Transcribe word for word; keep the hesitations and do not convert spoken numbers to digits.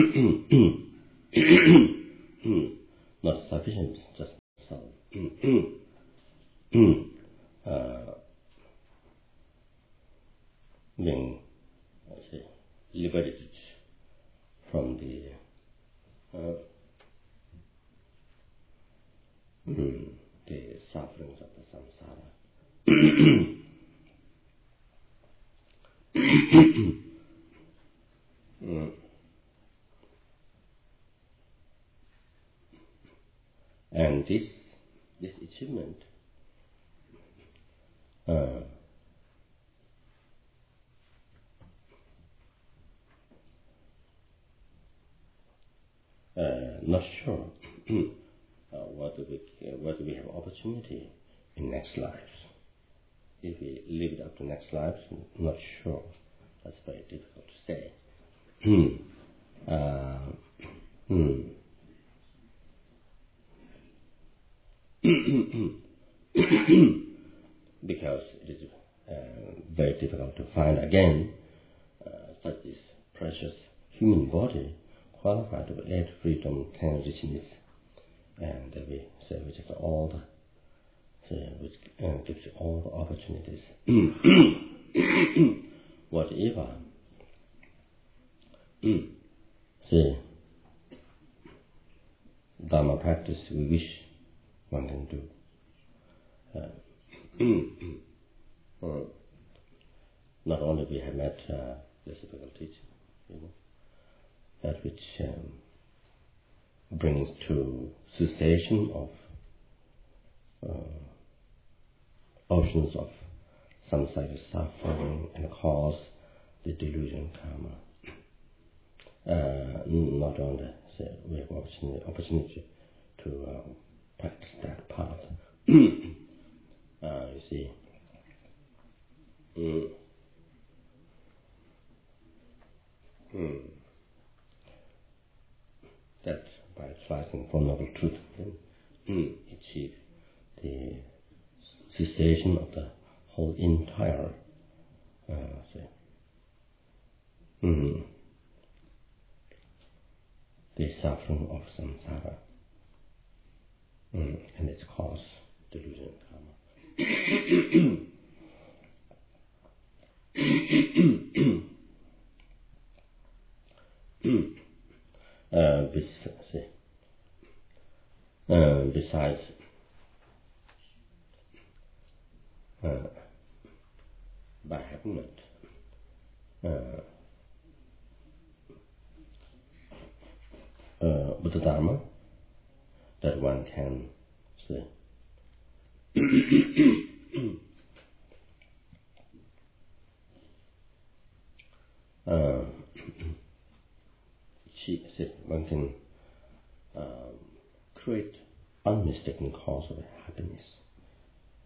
not sufficient, just sound. uh, being, I say, liberated from the uh, mm, the sufferings of the samsara. mm. And this this achievement uh, uh, not sure uh, whether we whether we have opportunity in next lives. If we live it up to next lives, not sure. That's very difficult to say. uh, hmm. Because it is uh, very difficult to find again uh, such this precious human body qualified with light, freedom, and richness, and we say which is all the say, which uh, gives you all the opportunities. Whatever, say, Dharma practice we wish one can do. Uh, uh, not only we have met uh, this difficulties, you know, that which um, brings to cessation of uh, oceans of samsara suffering and cause the delusion karma. Uh, not only say, we have opportunity, opportunity to um, practice that path. uh, you see, mm. Mm. that by striving for noble truth, then mm, achieve the cessation of the whole entire uh, say, mm, the suffering of samsara mm, and its cause, delusion karma. uh, bes- say, uh, besides uh, by having met uh, uh, Buddha Dharma, that one can say uh, she said one can um, create unmistaken cause of happiness.